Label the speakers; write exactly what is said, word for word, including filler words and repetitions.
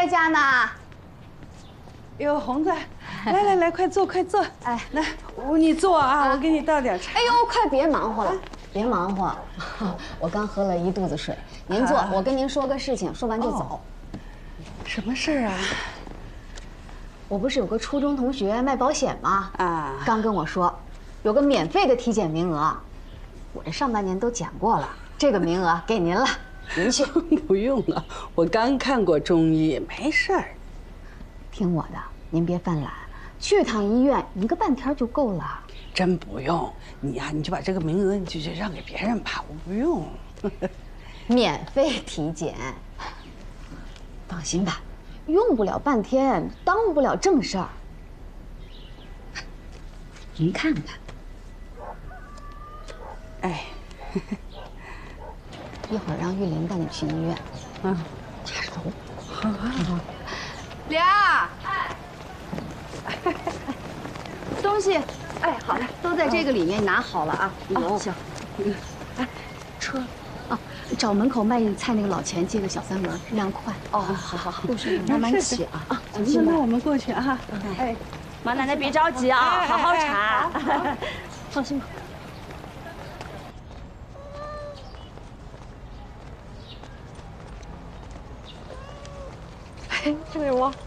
Speaker 1: 在家呢。
Speaker 2: 哟，红子，来来来，快坐快坐。哎，来，你坐啊，我给你倒点茶。
Speaker 1: 哎呦，快别忙活了，别忙活，我刚喝了一肚子水。您坐，我跟您说个事情，说完就走。
Speaker 2: 什么事儿啊？
Speaker 1: 我不是有个初中同学卖保险吗？
Speaker 2: 啊，
Speaker 1: 刚跟我说，有个免费的体检名额。我这上半年都讲过了，这个名额给您了，您去。
Speaker 2: 不用了，我刚看过中医，没事儿。
Speaker 1: 听我的，您别犯懒，去趟医院一个半天就够了。
Speaker 2: 真不用，你呀、啊，你就把这个名额你就就让给别人吧，我不用。
Speaker 1: 免费体检，放心吧，用不了半天，耽误不了正事儿。您看看，
Speaker 2: 哎，
Speaker 1: 一会儿让玉林带你去医院。嗯，他熟。
Speaker 2: 好啊。
Speaker 3: 莲儿，东西，哎，好嘞，都在这个里面，你拿好了啊。有，行。哎，车，啊，找门口卖菜那个老钱借个小三轮，两块。哦，好好好，路上慢慢骑啊。啊，
Speaker 2: 那那我们过去啊。哎，
Speaker 3: 马奶奶别着急啊，好好查。放心吧。
Speaker 2: 哎，这位我。